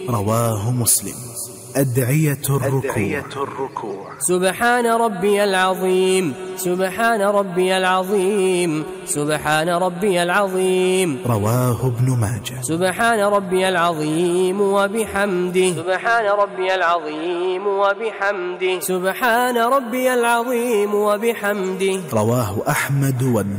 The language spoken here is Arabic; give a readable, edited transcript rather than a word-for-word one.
رواه مسلم. أدعية الركوع. سبحان ربي العظيم، سبحان ربي العظيم، سبحان ربي العظيم. رواه ابن ماجه. سبحان ربي العظيم وبحمده، سبحان ربي العظيم وبحمده، سبحان ربي العظيم وبحمده. رواه أحمد